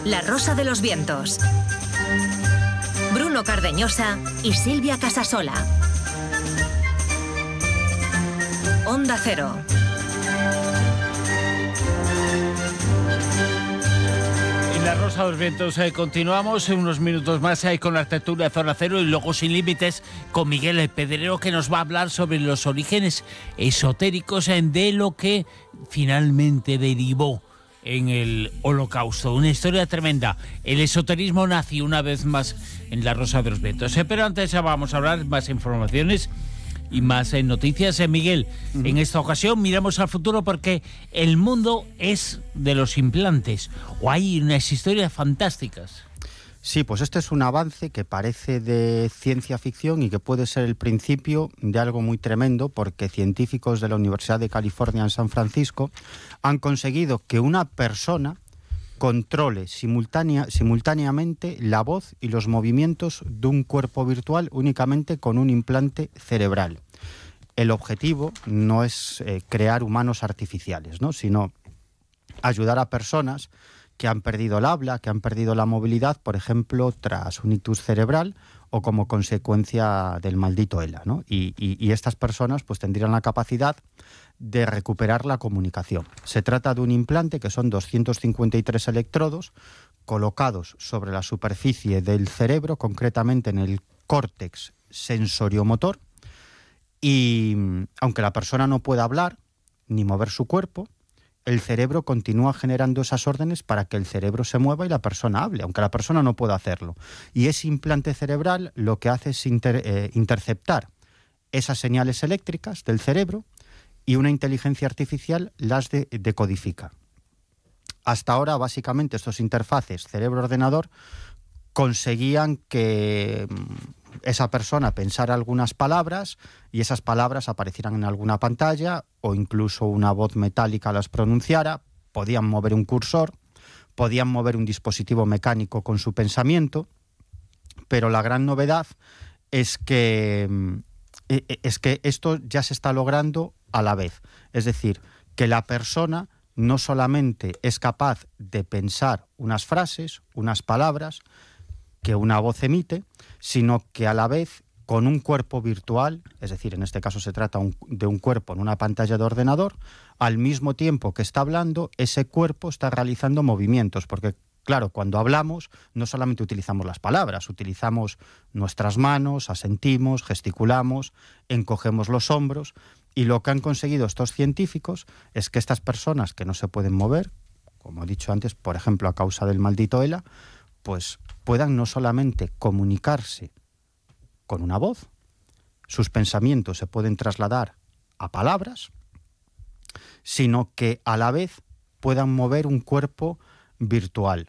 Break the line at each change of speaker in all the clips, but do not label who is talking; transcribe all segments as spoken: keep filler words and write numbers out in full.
La Rosa de los Vientos. Bruno Cardeñosa y Silvia Casasola. Onda Cero.
En La Rosa de los Vientos eh, continuamos en unos minutos más eh, con la tertulia de Zona Cero y luego Sin Límites con Miguel el Pedrero, que nos va a hablar sobre los orígenes esotéricos eh, de lo que finalmente derivó en el Holocausto. Una historia tremenda. El esoterismo nació una vez más en La Rosa de los Vientos. Eh, pero antes ya vamos a hablar más informaciones y más eh, noticias. Eh, Miguel, uh-huh. En esta ocasión miramos al futuro porque el mundo es de los implantes. O hay unas historias fantásticas.
Sí, pues este es un avance que parece de ciencia ficción y que puede ser el principio de algo muy tremendo, porque científicos de la Universidad de California en San Francisco han conseguido que una persona controle simultánea, simultáneamente la voz y los movimientos de un cuerpo virtual únicamente con un implante cerebral. El objetivo no es eh, crear humanos artificiales, ¿no?, sino ayudar a personas que han perdido el habla, que han perdido la movilidad, por ejemplo, tras un ictus cerebral o como consecuencia del maldito ELA, ¿no? Y, y, y estas personas pues tendrían la capacidad de recuperar la comunicación. Se trata de un implante que son doscientos cincuenta y tres electrodos colocados sobre la superficie del cerebro, concretamente en el córtex sensoriomotor, y aunque la persona no pueda hablar ni mover su cuerpo, el cerebro continúa generando esas órdenes para que el cerebro se mueva y la persona hable, aunque la persona no pueda hacerlo. Y ese implante cerebral lo que hace es inter, eh, interceptar esas señales eléctricas del cerebro y una inteligencia artificial las de, decodifica. Hasta ahora, básicamente, estos interfaces cerebro-ordenador conseguían que esa persona pensara algunas palabras y esas palabras aparecieran en alguna pantalla o incluso una voz metálica las pronunciara. Podían mover un cursor, podían mover un dispositivo mecánico con su pensamiento, pero la gran novedad es que, es que esto ya se está logrando a la vez. Es decir, que la persona no solamente es capaz de pensar unas frases, unas palabras que una voz emite, sino que a la vez con un cuerpo virtual, es decir, en este caso se trata un, de un cuerpo en una pantalla de ordenador, al mismo tiempo que está hablando, ese cuerpo está realizando movimientos, porque claro, cuando hablamos no solamente utilizamos las palabras, utilizamos nuestras manos, asentimos, gesticulamos, encogemos los hombros, y lo que han conseguido estos científicos es que estas personas que no se pueden mover, como he dicho antes, por ejemplo a causa del maldito ELA, pues puedan no solamente comunicarse con una voz, sus pensamientos se pueden trasladar a palabras, sino que a la vez puedan mover un cuerpo virtual.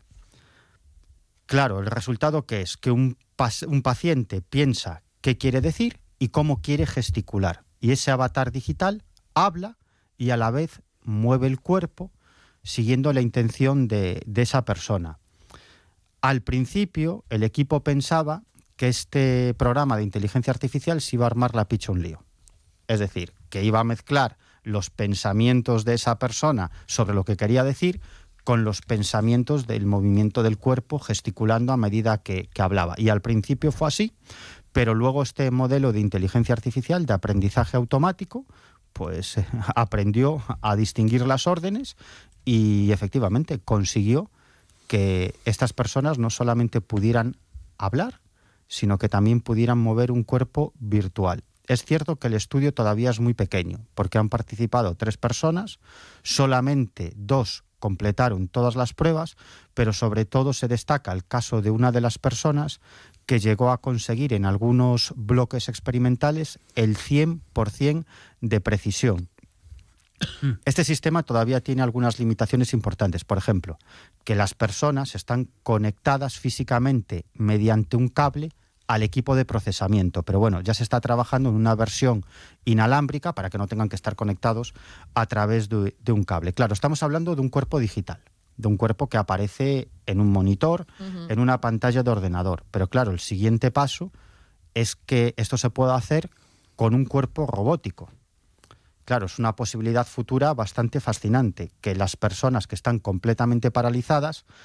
Claro, el resultado que es que un, un paciente piensa qué quiere decir y cómo quiere gesticular, y ese avatar digital habla y a la vez mueve el cuerpo siguiendo la intención de, de esa persona. Al principio, el equipo pensaba que este programa de inteligencia artificial se iba a armar la picha un lío. Es decir, que iba a mezclar los pensamientos de esa persona sobre lo que quería decir con los pensamientos del movimiento del cuerpo gesticulando a medida que, que hablaba. Y al principio fue así, pero luego este modelo de inteligencia artificial de aprendizaje automático pues eh, aprendió a distinguir las órdenes y efectivamente consiguió que estas personas no solamente pudieran hablar, sino que también pudieran mover un cuerpo virtual. Es cierto que el estudio todavía es muy pequeño, porque han participado tres personas, solamente dos completaron todas las pruebas, pero sobre todo se destaca el caso de una de las personas que llegó a conseguir en algunos bloques experimentales el cien por ciento de precisión. Este sistema todavía tiene algunas limitaciones importantes. Por ejemplo, que las personas están conectadas físicamente mediante un cable al equipo de procesamiento. Pero bueno, ya se está trabajando en una versión inalámbrica para que no tengan que estar conectados a través de, de un cable. Claro, estamos hablando de un cuerpo digital, de un cuerpo que aparece en un monitor, uh-huh. en una pantalla de ordenador. Pero claro, el siguiente paso es que esto se pueda hacer con un cuerpo robótico. Claro, es una posibilidad futura bastante fascinante, que las personas que están completamente paralizadas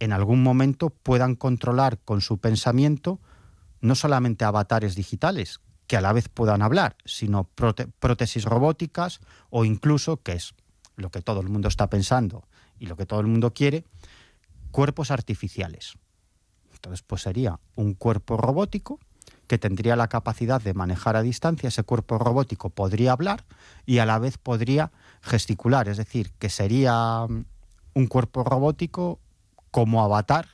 en algún momento puedan controlar con su pensamiento no solamente avatares digitales, que a la vez puedan hablar, sino próte- prótesis robóticas o incluso, que es lo que todo el mundo está pensando y lo que todo el mundo quiere, cuerpos artificiales. Entonces, pues sería un cuerpo robótico que tendría la capacidad de manejar a distancia. Ese cuerpo robótico podría hablar y a la vez podría gesticular, es decir, que sería un cuerpo robótico como avatar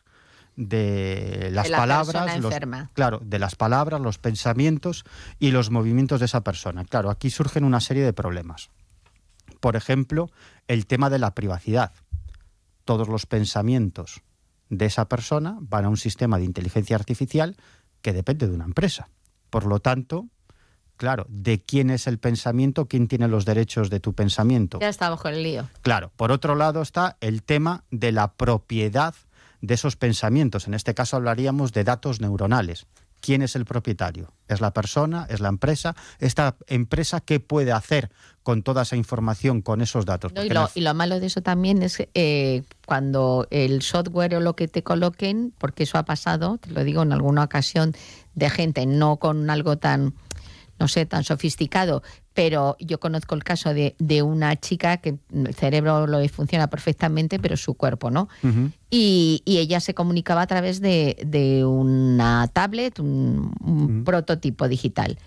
de las
de la
palabras, los,
enferma.
claro, de las palabras, los pensamientos y los movimientos de esa persona. Claro, aquí surgen una serie de problemas. Por ejemplo, el tema de la privacidad. Todos los pensamientos de esa persona van a un sistema de inteligencia artificial que depende de una empresa. Por lo tanto, claro, ¿de quién es el pensamiento? ¿Quién tiene los derechos de tu pensamiento?
Ya estamos con el lío.
Claro, por otro lado está el tema de la propiedad de esos pensamientos. En este caso hablaríamos de datos neuronales. ¿Quién es el propietario? ¿Es la persona? ¿Es la empresa? ¿Esta empresa qué puede hacer con toda esa información, con esos datos?
No, y,
Porque
lo,
en el-
y lo malo de eso también es eh, cuando el software o lo que te coloquen, porque eso ha pasado, te lo digo en alguna ocasión, de gente no con algo tan, no sé, tan sofisticado, pero yo conozco el caso de, de una chica que el cerebro lo funciona perfectamente, pero su cuerpo no.
Ujú.
Y, y ella se comunicaba a través de, de una tablet, un, un
Mm.
prototipo digital.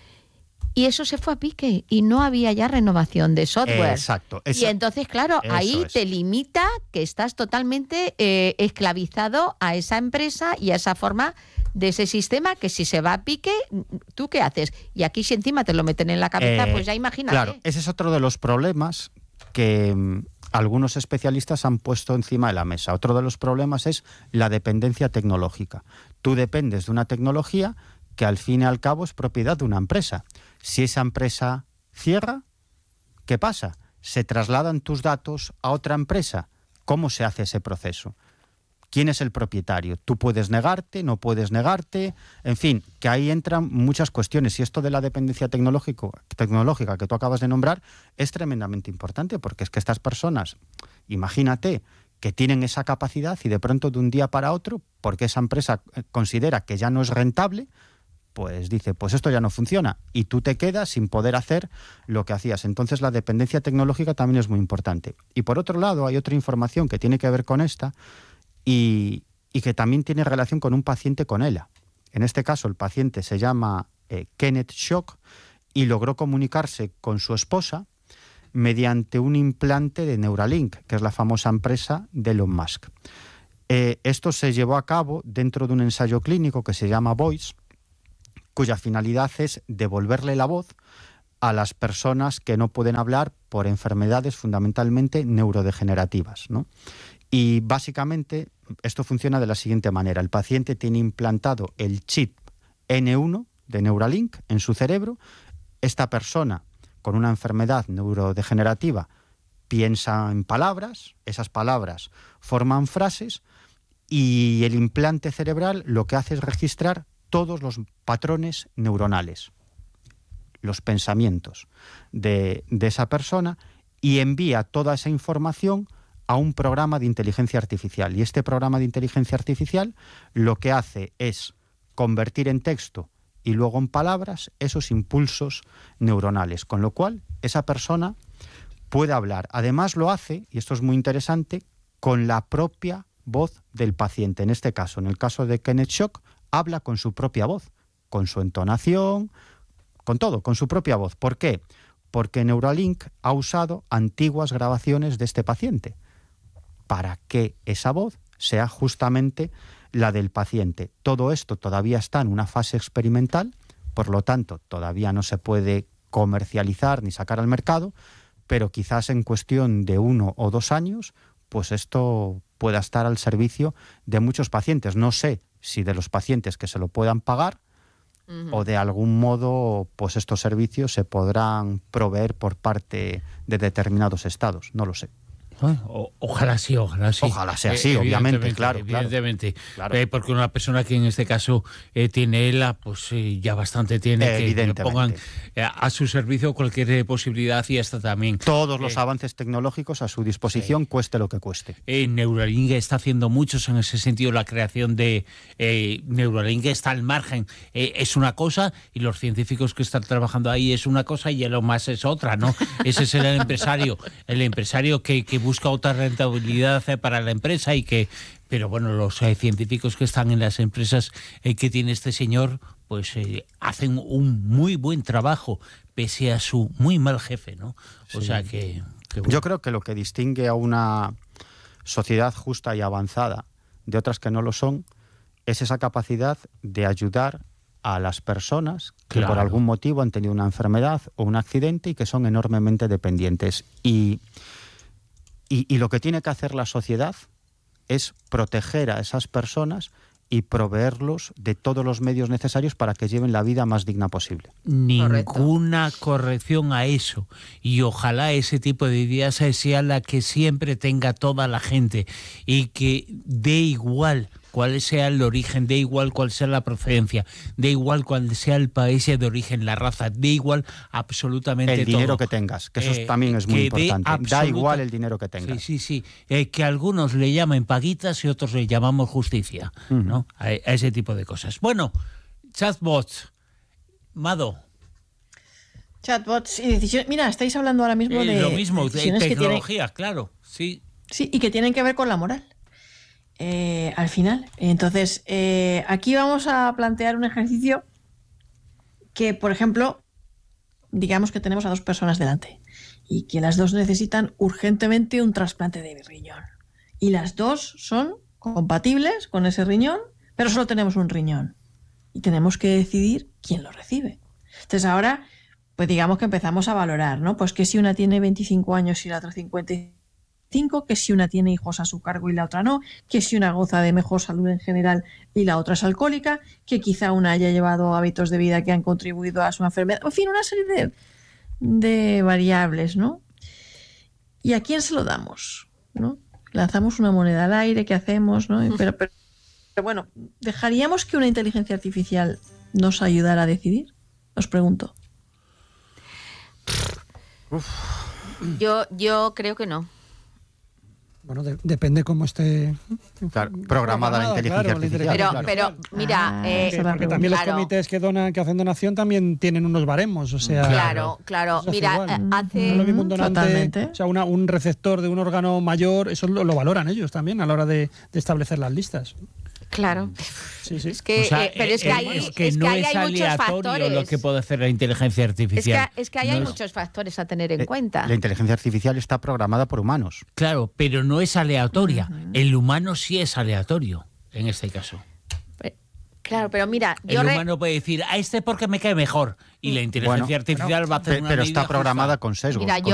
Y eso se fue a pique y no había ya renovación de software.
Exacto.
Y
Esa-
entonces, claro,
eso
ahí
es.
te limita que estás totalmente eh, esclavizado a esa empresa y a esa forma de ese sistema que si se va a pique, ¿tú qué haces? Y aquí si encima te lo meten en la cabeza,
Eh,
pues ya imagínate.
Claro, ese es otro de los problemas que mm, algunos especialistas han puesto encima de la mesa. Otro de los problemas es la dependencia tecnológica. Tú dependes de una tecnología que al fin y al cabo es propiedad de una empresa. Si esa empresa cierra, ¿qué pasa? ¿Se trasladan tus datos a otra empresa? ¿Cómo se hace ese proceso? ¿Quién es el propietario? Tú puedes negarte, no puedes negarte, en fin, que ahí entran muchas cuestiones. Y esto de la dependencia tecnológico, tecnológica que tú acabas de nombrar es tremendamente importante, porque es que estas personas, imagínate, que tienen esa capacidad y de pronto de un día para otro, porque esa empresa considera que ya no es rentable, pues dice, pues esto ya no funciona y tú te quedas sin poder hacer lo que hacías. Entonces la dependencia tecnológica también es muy importante. Y por otro lado hay otra información que tiene que ver con esta, Y, y que también tiene relación con un paciente con E L A. En este caso, el paciente se llama eh, Kenneth Shock y logró comunicarse con su esposa mediante un implante de Neuralink, que es la famosa empresa de Elon Musk. Eh, esto se llevó a cabo dentro de un ensayo clínico que se llama Voice, cuya finalidad es devolverle la voz a las personas que no pueden hablar por enfermedades fundamentalmente neurodegenerativas, ¿no? Y básicamente esto funciona de la siguiente manera. El paciente tiene implantado el chip ene uno de Neuralink en su cerebro. Esta persona con una enfermedad neurodegenerativa piensa en palabras, esas palabras forman frases y el implante cerebral lo que hace es registrar todos los patrones neuronales, los pensamientos de, de esa persona y envía toda esa información a un programa de inteligencia artificial. Y este programa de inteligencia artificial lo que hace es convertir en texto y luego en palabras esos impulsos neuronales, con lo cual esa persona puede hablar. Además lo hace, y esto es muy interesante, con la propia voz del paciente. En este caso, en el caso de Kenneth Shock, habla con su propia voz, con su entonación, con todo, con su propia voz. ¿Por qué? Porque Neuralink ha usado antiguas grabaciones de este paciente para que esa voz sea justamente la del paciente. Todo esto todavía está en una fase experimental, por lo tanto, todavía no se puede comercializar ni sacar al mercado, pero quizás en cuestión de uno o dos años, pues esto pueda estar al servicio de muchos pacientes. No sé si de los pacientes que se lo puedan pagar, uh-huh, o de algún modo pues estos servicios se podrán proveer por parte de determinados estados, no lo sé.
O, ojalá sí, ojalá sí.
Ojalá sea así, obviamente, claro.
Evidentemente.
Claro.
Eh, porque una persona que en este caso eh, tiene ELA, pues eh, ya bastante tiene, que le
Evidentemente.
pongan eh, a su servicio cualquier eh, posibilidad y esta también.
Todos los
Eh,
avances tecnológicos a su disposición,
sí.
cueste lo que cueste.
Eh, Neuralink está haciendo muchos en ese sentido. La creación de eh, Neuralink está al margen. Eh, es una cosa y los científicos que están trabajando ahí es una cosa y Elon Musk es otra, ¿no? Ese es el empresario, el empresario que, que busca otra rentabilidad eh, para la empresa y que... Pero bueno, los eh, científicos que están en las empresas eh, que tiene este señor, pues eh, hacen un muy buen trabajo, pese a su muy mal jefe, ¿no? O
Sí.
sea que... que bueno.
Yo creo que lo que distingue a una sociedad justa y avanzada de otras que no lo son es esa capacidad de ayudar a las personas que
Claro.
por algún motivo han tenido una enfermedad o un accidente y que son enormemente dependientes. Y, y, y lo que tiene que hacer la sociedad es proteger a esas personas y proveerlos de todos los medios necesarios para que lleven la vida más digna posible.
Ninguna corrección a eso. Y ojalá ese tipo de ideas sea la que siempre tenga toda la gente y que dé igual cuál sea el origen, dé igual cuál sea la procedencia, dé igual cuál sea el país de origen, la raza, dé igual absolutamente
El dinero
todo.
que tengas, que eso
Eh,
también es muy
que dé
importante. Da
absoluta-
igual el dinero que tengas.
Sí, sí, sí. Eh, que algunos le llamen paguitas y otros le llamamos justicia,
Ujú.
¿no? A, a ese tipo de cosas. Bueno, chatbots. Mado.
Chatbots y decisiones. Mira, estáis hablando ahora mismo
Eh,
de
lo mismo, de
decisiones que tienen,
tecnología, claro. Sí.
sí, y que tienen que ver con la moral. Eh, al final. Entonces, eh, aquí vamos a plantear un ejercicio que, por ejemplo, digamos que tenemos a dos personas delante y que las dos necesitan urgentemente un trasplante de riñón. Y las dos son compatibles con ese riñón, pero solo tenemos un riñón. Y tenemos que decidir quién lo recibe. Entonces ahora, pues digamos que empezamos a valorar, ¿no? Pues que si una tiene veinticinco años y la otra cincuenta y cinco, que si una tiene hijos a su cargo y la otra no, que si una goza de mejor salud en general y la otra es alcohólica, que quizá una haya llevado hábitos de vida que han contribuido a su enfermedad. En fin, una serie de, de variables, ¿no? ¿Y a quién se lo damos? ¿No? Lanzamos una moneda al aire, ¿qué hacemos? ¿No? Pero, pero, pero bueno, ¿dejaríamos que una inteligencia artificial nos ayudara a decidir? Os pregunto.
Yo, yo creo que no.
Bueno, de- depende cómo esté
Claro, programada la inteligencia
claro, la
artificial.
Pero,
claro.
pero mira,
Ah,
eh,
esa
Que-
es la
porque
pregunta.
también los
Claro.
comités que donan, que hacen donación también tienen unos baremos, o sea,
claro, claro.
eso hace
Mira,
igual.
eh,
no
hace
es lo mismo un donante,
Totalmente.
o sea, una- un receptor de un órgano mayor, eso lo, lo valoran ellos también a la hora de, de establecer las listas.
claro.
Sí, sí.
Es que,
O sea,
eh, pero es que
eh,
ahí,
es que
es que
no
ahí
es
hay muchos
aleatorio
factores.
lo que puede hacer la inteligencia
Es
artificial.
que, es que ahí hay
No es-
muchos factores a tener en
Eh,
cuenta.
La inteligencia artificial está programada por humanos.
Claro, pero no es aleatoria. El humano sí es aleatorio, en este caso.
Claro, pero mira,
El
yo re-
humano puede decir, a este porque me cae mejor. Y la inteligencia
Bueno,
artificial va a hacer
Pe-
una
pero
medida
está
justa.
programada con sesgos.
Mira,
con
yo